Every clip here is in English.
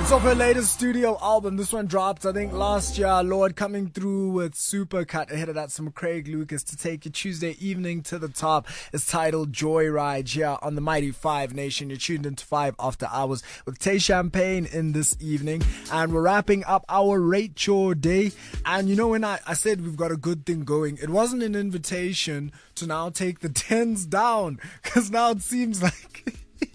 It's off her latest studio album. This one dropped, I think, last year. Lorde coming through with Supercut. Ahead of that, some Craig Lucas to take your Tuesday evening to the top. It's titled Joyride here on the Mighty 5 Nation. You're tuned into 5 After Hours with Tay Champagne in this evening. And we're wrapping up our Rate Your Day. And you know, when I said we've got a good thing going, it wasn't an invitation to now take the 10s down. Because now it seems like...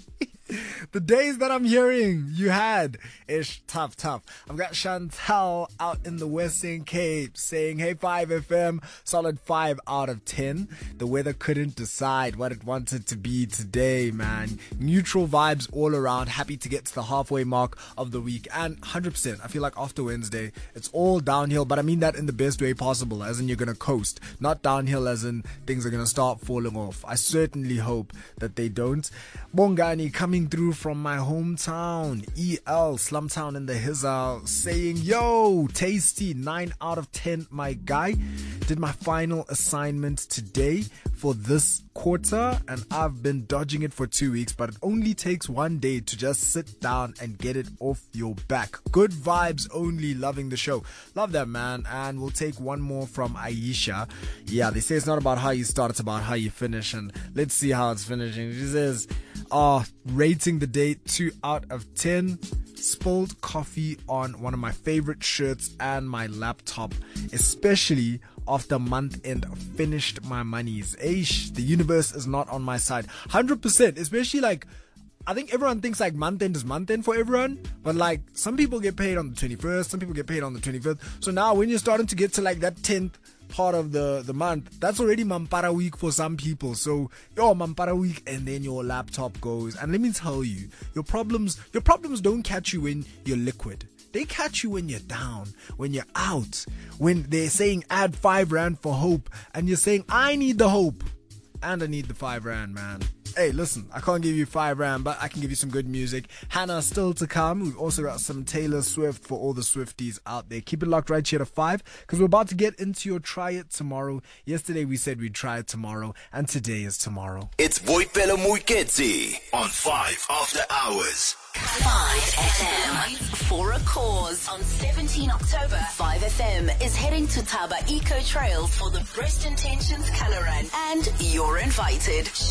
the days that I'm hearing you had is tough. I've got Chantal out in the Western Cape saying, hey 5FM, solid 5 out of 10. The weather couldn't decide what it wanted to be today, man. Neutral vibes all around. Happy to get to the halfway mark of the week. And 100%, I feel like after Wednesday, it's all downhill. But I mean that in the best way possible, as in you're going to coast. Not downhill as in things are going to start falling off. I certainly hope that they don't. Bongani coming through from my hometown, EL, Slumtown in the Hizal, saying, yo, tasty, 9 out of 10, my guy. Did my final assignment today for this quarter, and I've been dodging it for 2 weeks, but it only takes 1 day to just sit down and get it off your back. Good vibes only, loving the show. Love that, man. And we'll take one more from Aisha. Yeah, they say it's not about how you start, it's about how you finish, and let's see how it's finishing. She says, rating the day 2 out of 10. Spilled coffee on one of my favorite shirts and my laptop, especially after month end. Finished my monies. Aish, the universe is not on my side. 100%, especially like, I think everyone thinks like month end is month end for everyone, but like some people get paid on the 21st, some people get paid on the 25th. So now when you're starting to get to like that 10th part of the month, that's already Mampara week for some people. So Mampara week, and then your laptop goes. And let me tell you, your problems don't catch you when you're liquid. They catch you when you're down, when you're out, when they're saying add 5 rand for hope, and you're saying I need the hope and I need the 5 rand, man. Hey, listen, I can't give you 5 rand, but I can give you some good music. Hannah still to come. We've also got some Taylor Swift for all the Swifties out there. Keep it locked right here to 5, because we're about to get into your Try It Tomorrow. Yesterday we said we'd try it tomorrow, and today is tomorrow. It's Boipelo Muiketsi on 5 After Hours. 5FM for a cause. On 17 October, 5FM is heading to Taba Eco Trails for the Breast Intentions Color Run, and you're invited.